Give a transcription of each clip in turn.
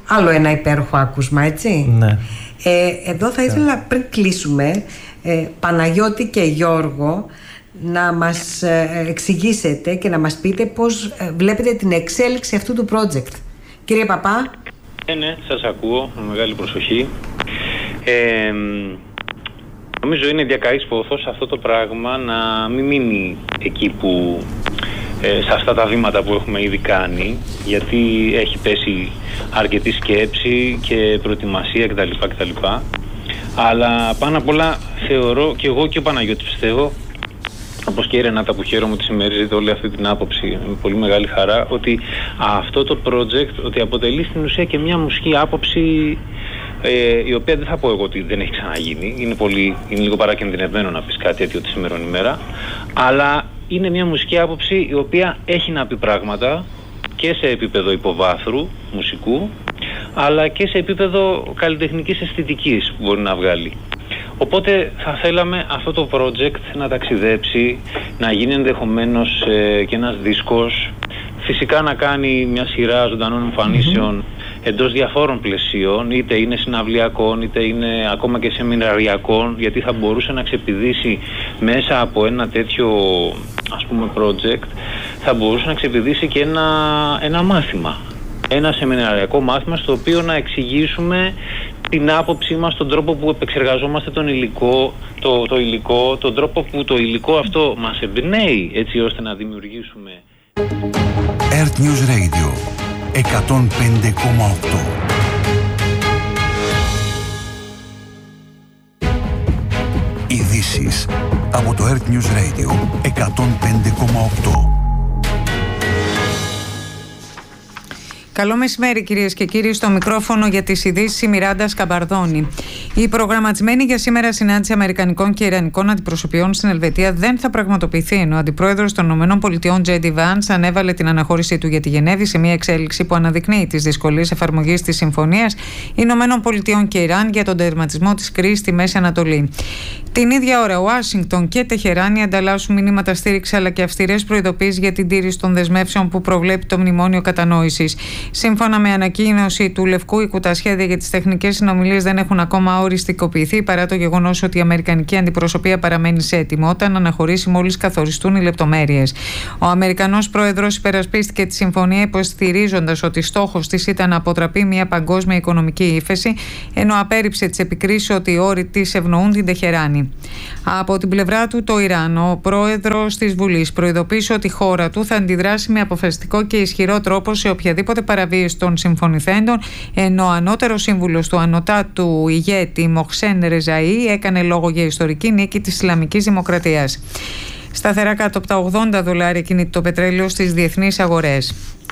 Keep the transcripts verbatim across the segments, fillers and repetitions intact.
Άλλο ένα υπέροχο άκουσμα, έτσι. Ναι. Ε, εδώ θα ήθελα πριν κλείσουμε, ε, Παναγιώτη και Γιώργο, να μας ε, εξηγήσετε και να μας πείτε πώς ε, βλέπετε την εξέλιξη αυτού του project. Κύριε Παπά. Ναι, ναι, σας ακούω με μεγάλη προσοχή. Ε, νομίζω είναι διακαής πόθος αυτό το πράγμα να μην μείνει εκεί που, ε, σε αυτά τα βήματα που έχουμε ήδη κάνει, γιατί έχει πέσει αρκετή σκέψη και προετοιμασία κτλ. κτλ. Αλλά πάνω απ' όλα θεωρώ, και εγώ και ο Παναγιώτης πιστεύω, όπως και η Ρενάτα που χαίρομαι ότι συμμερίζεται όλη αυτή την άποψη με πολύ μεγάλη χαρά, ότι αυτό το project ότι αποτελεί στην ουσία και μια μουσική άποψη, ε, η οποία δεν θα πω εγώ ότι δεν έχει ξαναγίνει, είναι, πολύ, είναι λίγο παρακινδυνευμένο να πεις κάτι τέτοιο τη σήμερον ημέρα, αλλά είναι μια μουσική άποψη η οποία έχει να πει πράγματα και σε επίπεδο υποβάθρου μουσικού, αλλά και σε επίπεδο καλλιτεχνικής αισθητικής που μπορεί να βγάλει. Οπότε θα θέλαμε αυτό το project να ταξιδέψει, να γίνει ενδεχομένως ε, και ένας δίσκος, φυσικά να κάνει μια σειρά ζωντανών εμφανίσεων mm-hmm. εντός διαφόρων πλαισίων, είτε είναι συναυλιακών, είτε είναι ακόμα και σεμιναριακών, γιατί θα μπορούσε να ξεπηδήσει μέσα από ένα τέτοιο, ας πούμε, project, θα μπορούσε να ξεπηδήσει και ένα, ένα μάθημα. Ένα σεμιναριακό μάθημα στο οποίο να εξηγήσουμε την άποψή μας, τον τρόπο που επεξεργαζόμαστε τον υλικό, το, το υλικό, τον τρόπο που το υλικό αυτό μας εμπνέει, έτσι ώστε να δημιουργήσουμε. Earth News Radio εκατόν πέντε κόμμα οκτώ. Ειδήσεις από το Earth News Radio εκατόν πέντε κόμμα οκτώ. Καλό μεσημέρι, κυρίες και κύριοι. Στο μικρόφωνο για τις ειδήσεις η Μιράντα Σκαμπαρδόνη. Η προγραμματισμένη για σήμερα συνάντηση Αμερικανικών και Ιρανικών αντιπροσωπιών στην Ελβετία δεν θα πραγματοποιηθεί, ενώ ο αντιπρόεδρος των ΗΠΑ, τζέι ντι Vance, ανέβαλε την αναχώρησή του για τη Γενέβη σε μια εξέλιξη που αναδεικνύει τις δυσκολίες εφαρμογής της Συμφωνίας ΗΠΑ και Ιράν για τον τερματισμό της κρίσης στη Μέση Ανατολή. Την ίδια ώρα, Ουάσιγκτον και Τεχεράνη ανταλλάσσουν μηνύματα στήριξη αλλά και αυστηρές προειδοποίησεις για την τήρηση των δεσμεύσεων που προβλέπει το Μνημόνιο Κατανόησης. Σύμφωνα με ανακοίνωση του Λευκού Οίκου, τα σχέδια για τις τεχνικές συνομιλίες δεν έχουν ακόμα οριστικοποιηθεί, παρά το γεγονός ότι η Αμερικανική αντιπροσωπεία παραμένει σε ετοιμότητα να αναχωρήσει μόλις καθοριστούν οι λεπτομέρειες. Ο Αμερικανός πρόεδρος υπερασπίστηκε τη συμφωνία, υποστηρίζοντας ότι στόχος της ήταν να αποτραπεί μια παγκόσμια οικονομική ύφεση, ενώ απέρριψε τις επικρίσεις ότι οι όροι της ευνοούν την Τεχεράνη. Από την πλευρά του, το Ιράν, ο πρόεδρος της Βουλής προειδοποίησε ότι η χώρα του θα αντιδράσει με αποφασιστικό και ισχυρό τρόπο σε οποιαδήποτε παραβίαση των συμφωνηθέντων, ενώ ο ανώτερος σύμβουλος του ανωτάτου ηγέτη Μοχσέν Ρεζαΐ έκανε λόγο για ιστορική νίκη της Ισλαμικής Δημοκρατίας. Σταθερά κάτω από τα ογδόντα δολάρια κινείται το πετρέλαιο στις διεθνείς αγορές.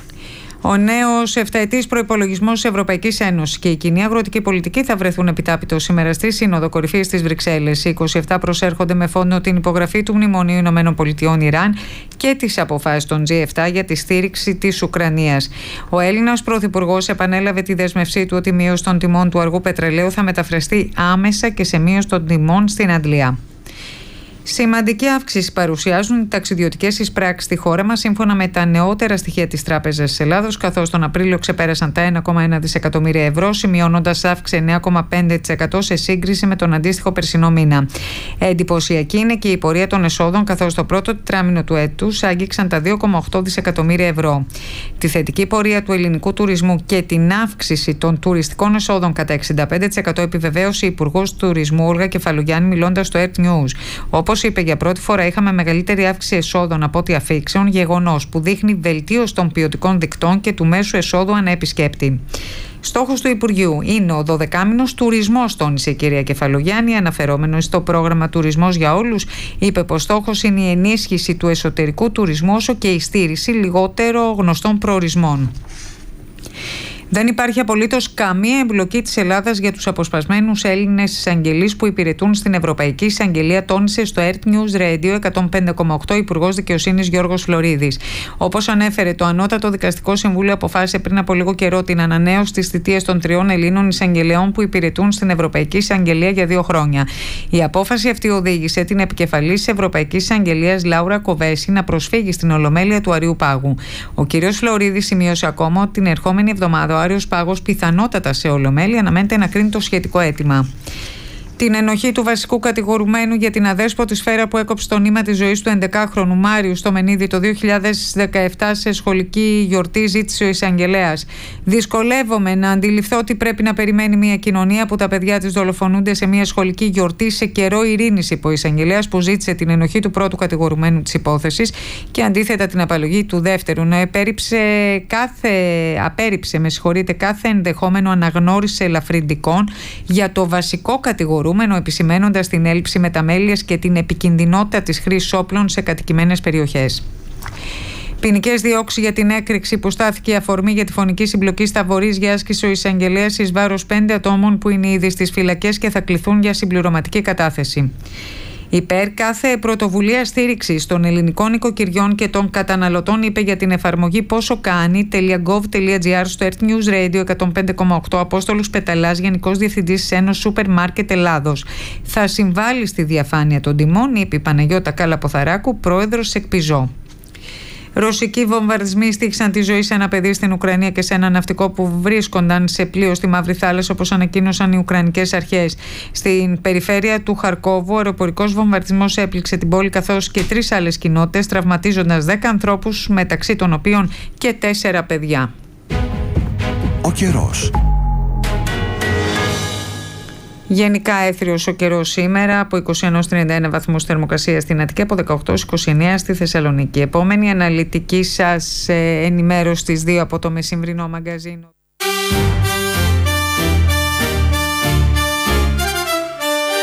Ο νέος εφταετής προϋπολογισμός της Ευρωπαϊκής Ένωσης και η κοινή αγροτική πολιτική θα βρεθούν επιτάπητο σήμερα στη Σύνοδο Κορυφής της Βρυξέλλες. Οι είκοσι επτά προσέρχονται με φόντο την υπογραφή του Μνημονίου Ηνωμένων Πολιτειών Ιράν και τις αποφάσεις των τζι επτά για τη στήριξη της Ουκρανίας. Ο Έλληνας Πρωθυπουργός επανέλαβε τη δέσμευσή του ότι η μείωση των τιμών του αργού πετρελαίου θα μεταφραστεί άμεσα και σε μείωση των τιμών στην Αντλία. Σημαντική αύξηση παρουσιάζουν οι ταξιδιωτικές εισπράξεις στη χώρα μας, σύμφωνα με τα νεότερα στοιχεία της Τράπεζας της Ελλάδος, καθώς τον Απρίλιο ξεπέρασαν τα ένα κόμμα ένα δισεκατομμύρια ευρώ, σημειώνοντας αύξηση εννέα κόμμα πέντε τοις εκατό σε σύγκριση με τον αντίστοιχο περσινό μήνα. Εντυπωσιακή είναι και η πορεία των εσόδων, καθώς το πρώτο τετράμινο του έτους άγγιξαν τα δύο κόμμα οκτώ δισεκατομμύρια ευρώ. Τη θετική πορεία του ελληνικού τουρισμού και την αύξηση των τουριστικών εσόδων κατά εξήντα πέντε τοις εκατό επιβεβαίωσε η Υπουργός Τουρισμού Όλγα Κεφαλογιάννη, μιλώντας στο Earth News. Όπως είπε, για πρώτη φορά είχαμε μεγαλύτερη αύξηση εσόδων από ό,τι αφήξεων, γεγονός που δείχνει βελτίωση των ποιοτικών δικτών και του μέσου εσόδου ανά επισκέπτη. Στόχος του Υπουργείου είναι ο δωδεκάμηνος τουρισμός, τόνισε η κυρία Κεφαλογιάννη, αναφερόμενο στο πρόγραμμα Τουρισμός για Όλους. Είπε πως στόχος είναι η ενίσχυση του εσωτερικού τουρισμού, όσο και η στήριξη λιγότερο γνωστών προορισμών. Δεν υπάρχει απολύτως καμία εμπλοκή της Ελλάδας για τους αποσπασμένους Έλληνες εισαγγελείς που υπηρετούν στην Ευρωπαϊκή Εισαγγελία, τόνισε στο Earth News Radio εκατόν πέντε κόμμα οκτώ Υπουργός Δικαιοσύνης Γιώργος Φλωρίδης. Όπως ανέφερε, το Ανώτατο Δικαστικό Συμβούλιο αποφάσισε πριν από λίγο καιρό την ανανέωση της θητείας των τριών Ελλήνων εισαγγελέων που υπηρετούν στην Ευρωπαϊκή Εισαγγελία για δύο χρόνια. Η απόφαση αυτή οδήγησε την επικεφαλής της Ευρωπαϊκής Εισαγγελίας Λάουρα Κοβέση να προσφύγει στην Ολομέλεια του Αριού Πάγου. Ο κ. Φλωρίδης σημείωσε ακόμα ότι την ερχόμενη εβδομάδα ο Άριος Πάγος πιθανότατα σε Ολομέλεια αναμένεται να κρίνει το σχετικό αίτημα. Την ενοχή του βασικού κατηγορουμένου για την αδέσποτη σφαίρα που έκοψε το νήμα της ζωής του ενδεκάχρονου Μάριου στο Μενίδη το δύο χιλιάδες δεκαεπτά σε σχολική γιορτή, ζήτησε ο εισαγγελέας. Δυσκολεύομαι να αντιληφθώ ότι πρέπει να περιμένει μια κοινωνία που τα παιδιά της δολοφονούνται σε μια σχολική γιορτή σε καιρό ειρήνης, είπε ο εισαγγελέας, που ζήτησε την ενοχή του πρώτου κατηγορουμένου της υπόθεσης και αντίθετα την απαλλαγή του δεύτερου. Να επέριψε κάθε, απέριψε με συγχωρείτε, κάθε ενδεχόμενο αναγνώριση ελαφρυντικών για το βασικό κατηγορούμενο, επισημένοντας την έλλειψη μεταμέλειας και την επικινδυνότητα της χρήσης όπλων σε κατοικημένες περιοχές. Ποινικές διώξεις για την έκρηξη που στάθηκε η αφορμή για τη φωνική συμπλοκή στα Βορίζια άσκησε ο εισαγγελέας εις βάρος πέντε ατόμων που είναι ήδη στις φυλακές και θα κληθούν για συμπληρωματική κατάθεση. Υπέρ κάθε πρωτοβουλία στήριξης των ελληνικών οικοκυριών και των καταναλωτών, είπε για την εφαρμογή posokani.gov.gr στο Earth News Radio εκατόν πέντε κόμμα οκτώ Απόστολος Πεταλάς, Γενικός Διευθυντής της Ένωσης Σούπερ Μάρκετ Ελλάδος. Θα συμβάλλει στη διαφάνεια των τιμών, είπε η Παναγιώτα Καλαποθαράκου, πρόεδρος της ΕΚΠΙΖΟ. Ρωσικοί βομβαρδισμοί στοίξαν τη ζωή σε ένα παιδί στην Ουκρανία και σε ένα ναυτικό που βρίσκονταν σε πλοίο στη Μαύρη Θάλασσα, όπως ανακοίνωσαν οι Ουκρανικές αρχές. Στην περιφέρεια του Χαρκόβου, ο αεροπορικός βομβαρδισμός έπληξε την πόλη καθώς και τρεις άλλες κοινότητες, τραυματίζοντας δέκα ανθρώπους, μεταξύ των οποίων και τέσσερα παιδιά. Ο καιρός. Γενικά έθριος ο καιρός σήμερα, από είκοσι ένα έως τριάντα ένα βαθμούς θερμοκρασία στην Αττική, από δεκαοκτώ έως είκοσι εννέα στη Θεσσαλονίκη. Επόμενη αναλυτική σας ενημέρωση στις δύο από το μεσημβρινό μαγκαζίνο.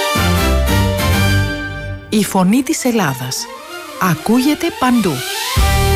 Η φωνή της Ελλάδας ακούγεται παντού.